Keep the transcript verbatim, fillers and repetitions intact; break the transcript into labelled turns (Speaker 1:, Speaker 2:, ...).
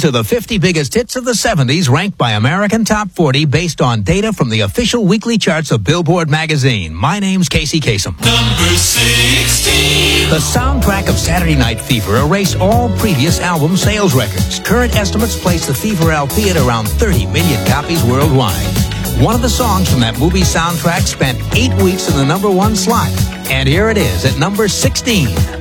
Speaker 1: These are the fifty biggest hits of the seventies ranked by American Top forty based on data from the official weekly charts of Billboard magazine. My name's Casey Kasem.
Speaker 2: Number sixteen.
Speaker 1: The soundtrack of Saturday Night Fever erased all previous album sales records. Current estimates place the Fever L P at around thirty million copies worldwide. One of the songs from that movie soundtrack spent eight weeks in the number one slot. And here it is at number sixteen.